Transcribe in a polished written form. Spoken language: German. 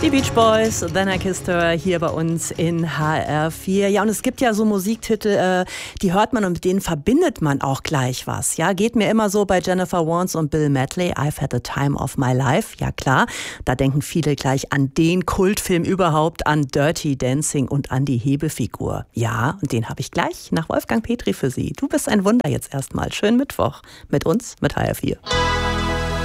Die Beach Boys, Then I Kissed Her, hier bei uns in HR4. Ja, und es gibt ja so Musiktitel, die hört man und mit denen verbindet man auch gleich was. Ja, geht mir immer so bei Jennifer Warnes und Bill Medley, I've Had the Time of My Life. Ja klar, da denken viele gleich an den Kultfilm überhaupt, an Dirty Dancing und an die Hebefigur. Ja, und den habe ich gleich nach Wolfgang Petri für Sie. Du bist ein Wunder jetzt erstmal. Schönen Mittwoch mit uns, mit HR4.